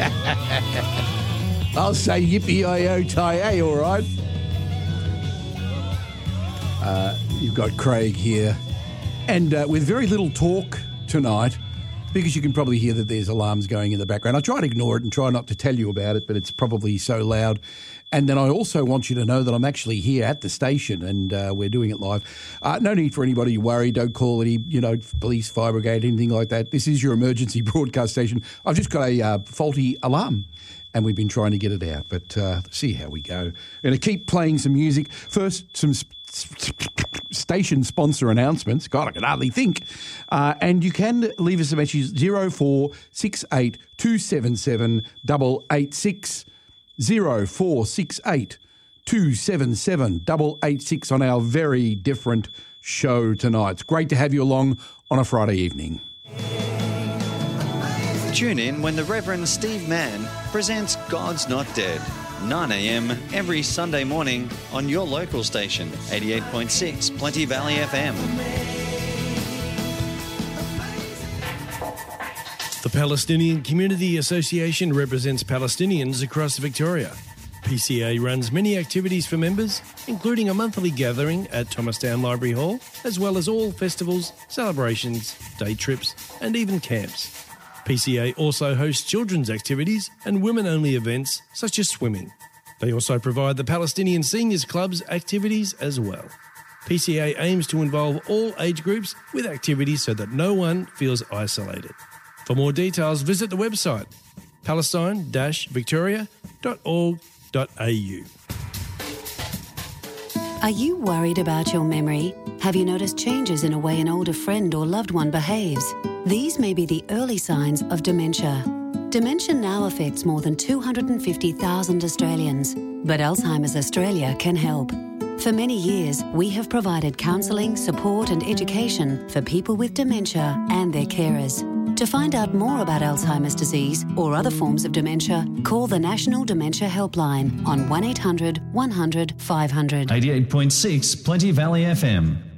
I'll say yippee-i-o-tie-ay, all right. You've got Craig here. And with very little talk tonight, because you can probably hear that there's alarms going in the background. I try to ignore it and try not to tell you about it, but it's probably so loud. And then I also want you to know that I'm actually here at the station and we're doing it live. No need for anybody to worry. Don't call any, police, fire brigade, anything like that. This is your emergency broadcast station. I've just got a faulty alarm and we've been trying to get it out, but see how we go. We're going to keep playing some music. First, some station sponsor announcements. God, I can hardly think. And you can leave us a message, 0468 277 886. 0468 277 886 on our very different show tonight. It's great to have you along on a Friday evening. Tune in when the Reverend Steve Mann presents God's Not Dead, 9 a.m. every Sunday morning on your local station, 88.6 Plenty Valley FM. The Palestinian Community Association represents Palestinians across Victoria. PCA runs many activities for members, including a monthly gathering at Thomastown Library Hall, as well as all festivals, celebrations, day trips, and even camps. PCA also hosts children's activities and women-only events such as swimming. They also provide the Palestinian Seniors Club's activities as well. PCA aims to involve all age groups with activities so that no one feels isolated. For more details, visit the website palestine-victoria.org.au. Are you worried about your memory? Have you noticed changes in a way an older friend or loved one behaves? These may be the early signs of dementia. Dementia now affects more than 250,000 Australians, but Alzheimer's Australia can help. For many years, we have provided counselling, support and education for people with dementia and their carers. To find out more about Alzheimer's disease or other forms of dementia, call the National Dementia Helpline on 1800 100 500. 88.6 Plenty Valley FM.